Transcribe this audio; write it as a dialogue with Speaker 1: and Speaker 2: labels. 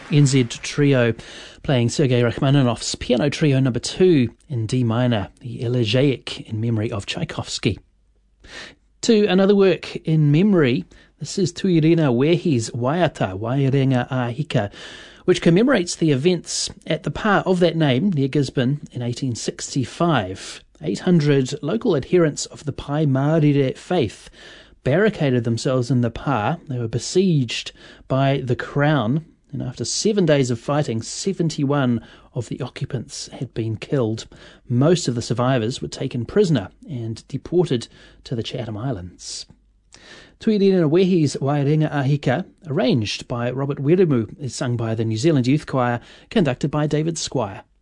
Speaker 1: NZ Trio playing Sergei Rachmaninoff's Piano Trio No. 2 in D minor, the Elegiac in memory of Tchaikovsky. To another work in memory, this is Tuirina Wehi's Waiata, Wairenga Ahika, which commemorates the events at the pa of that name near Gisborne in 1865. 800 local adherents of the Pai Mārire faith barricaded themselves in the pa. They were besieged by the Crown, and after 7 days of fighting, 71 of the occupants had been killed. Most of the survivors were taken prisoner and deported to the Chatham Islands. Tuirina Wehi's Wairenga Ahika, arranged by Robert Weremu, is sung by the New Zealand Youth Choir, conducted by David Squire.